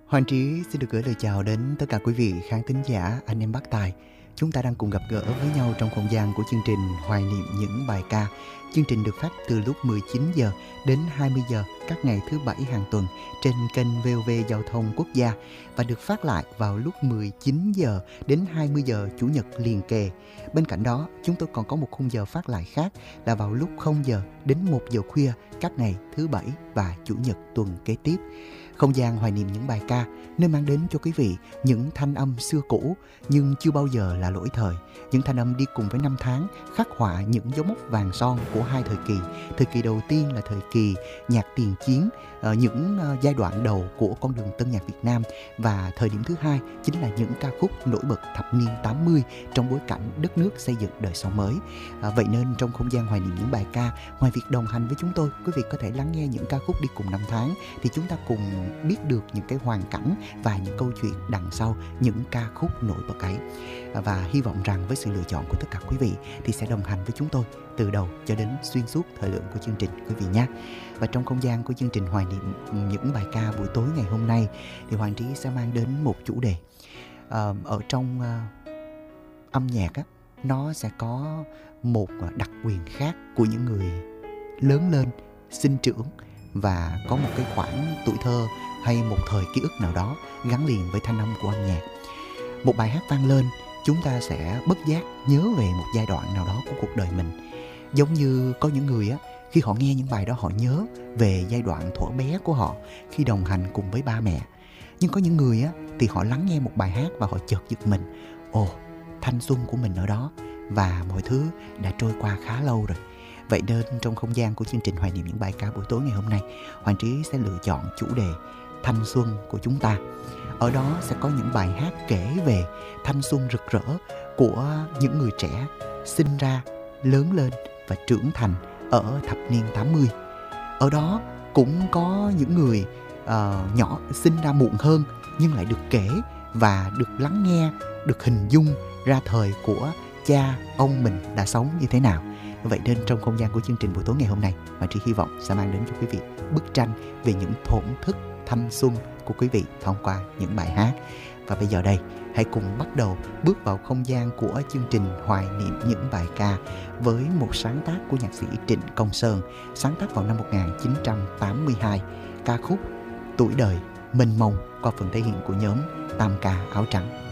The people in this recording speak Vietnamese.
Hoàng Trí xin được gửi lời chào đến tất cả quý vị khán thính giả, anh em bác tài. Chúng ta đang cùng gặp gỡ với nhau trong không gian của chương trình Hoài niệm những bài ca. Chương trình được phát từ lúc 19 giờ đến 20 giờ các ngày thứ Bảy hàng tuần trên kênh VOV Giao thông Quốc gia và được phát lại vào lúc 19 giờ đến 20 giờ Chủ nhật liền kề. Bên cạnh đó, chúng tôi còn có một khung giờ phát lại khác là vào lúc 0 giờ đến 1 giờ khuya các ngày thứ Bảy và Chủ nhật tuần kế tiếp. Không gian hoài niệm những bài ca, nơi mang đến cho quý vị những thanh âm xưa cũ nhưng chưa bao giờ là lỗi thời. Những thanh âm đi cùng với năm tháng, khắc họa những dấu mốc vàng son của hai thời kỳ. Thời kỳ đầu tiên là thời kỳ nhạc tiền chiến, những giai đoạn đầu của con đường tân nhạc Việt Nam. Và thời điểm thứ hai chính là những ca khúc nổi bật thập niên 80 trong bối cảnh đất nước xây dựng đời sống mới. Vậy nên trong không gian hoài niệm những bài ca, ngoài việc đồng hành với chúng tôi, quý vị có thể lắng nghe những ca khúc đi cùng năm tháng, thì chúng ta cùng biết được những cái hoàn cảnh và những câu chuyện đằng sau những ca khúc nổi bật ấy. Và hy vọng rằng với sự lựa chọn của tất cả quý vị thì sẽ đồng hành với chúng tôi từ đầu cho đến xuyên suốt thời lượng của chương trình quý vị nhé. Và trong không gian của chương trình hoài niệm những bài ca buổi tối ngày hôm nay thì Hoàng Trí sẽ mang đến một chủ đề. Ở trong âm nhạc á, nó sẽ có một đặc quyền khác của những người lớn lên, sinh trưởng và có một cái khoảng tuổi thơ hay một thời ký ức nào đó gắn liền với thanh âm của âm nhạc. Một bài hát vang lên, chúng ta sẽ bất giác nhớ về một giai đoạn nào đó của cuộc đời mình. Giống như có những người á, khi họ nghe những bài đó họ nhớ về giai đoạn thuở bé của họ khi đồng hành cùng với ba mẹ. Nhưng có những người á, thì họ lắng nghe một bài hát và họ chợt giật mình. Ồ, thanh xuân của mình ở đó và mọi thứ đã trôi qua khá lâu rồi. Vậy nên trong không gian của chương trình Hoài niệm những bài ca buổi tối ngày hôm nay, Hoàng Trí sẽ lựa chọn chủ đề thanh xuân của chúng ta. Ở đó sẽ có những bài hát kể về thanh xuân rực rỡ của những người trẻ sinh ra, lớn lên và trưởng thành ở thập niên 80. Ở đó cũng có những người nhỏ sinh ra muộn hơn nhưng lại được kể và được lắng nghe, được hình dung ra thời của cha, ông mình đã sống như thế nào. Vậy nên trong không gian của chương trình buổi tối ngày hôm nay, Hoàng Trí hy vọng sẽ mang đến cho quý vị bức tranh về những thổn thức thanh xuân của quý vị thông qua những bài hát. Và bây giờ đây, hãy cùng bắt đầu bước vào không gian của chương trình Hoài niệm những bài ca với một sáng tác của nhạc sĩ Trịnh Công Sơn, sáng tác vào năm 1982, ca khúc Tuổi đời mênh mông qua phần thể hiện của nhóm Tam Ca Áo Trắng.